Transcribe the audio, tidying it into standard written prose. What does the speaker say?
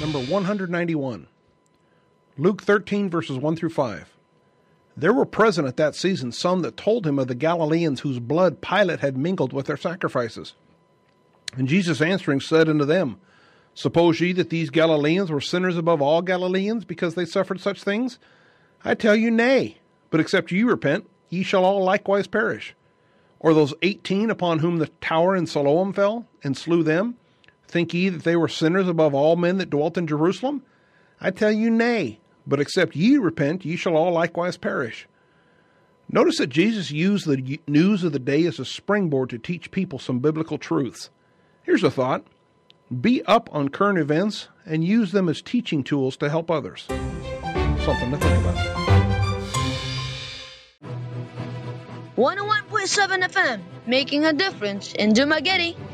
number 191. Luke 13, verses 1 through 5. There were present at that season some that told him of the Galileans whose blood Pilate had mingled with their sacrifices. And Jesus answering said unto them, Suppose ye that these Galileans were sinners above all Galileans, because they suffered such things? I tell you, nay. But except ye repent, ye shall all likewise perish. Or those 18 upon whom the tower in Siloam fell, and slew them? Think ye that they were sinners above all men that dwelt in Jerusalem? I tell you, nay. But except ye repent, ye shall all likewise perish. Notice that Jesus used the news of the day as a springboard to teach people some biblical truths. Here's a thought. Be up on current events and use them as teaching tools to help others. Something to think about. 101.7 FM, making a difference in Dumaguete.